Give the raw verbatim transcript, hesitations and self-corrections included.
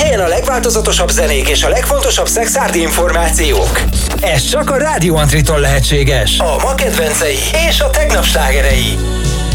helyen a legváltozatosabb zenék és a legfontosabb szexárdi információk. Ez csak a Rádió Antritól lehetséges. A ma kedvencei és a tegnap slágerei.